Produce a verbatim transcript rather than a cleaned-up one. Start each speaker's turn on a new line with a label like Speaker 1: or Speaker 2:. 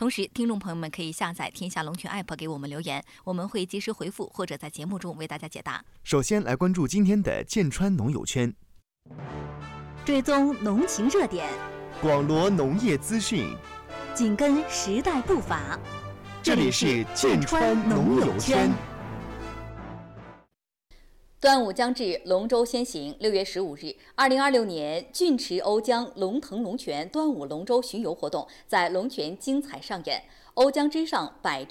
Speaker 1: 同时，听众朋友们可以下载天下龙泉 A P P 给我们留言，我们会及时回复或者在节目中为大家解答。
Speaker 2: 首先来关注今天的剑川农友圈，
Speaker 1: 追踪农情热点，
Speaker 2: 广罗农业资讯，
Speaker 1: 紧跟时代步伐。
Speaker 2: 这里是剑川农友圈。
Speaker 1: 端午将至，龙舟先行。六月十五日，二零二六年郡池瓯江龙腾龙泉端午龙舟巡游活动在龙泉精彩上演。瓯江之上，百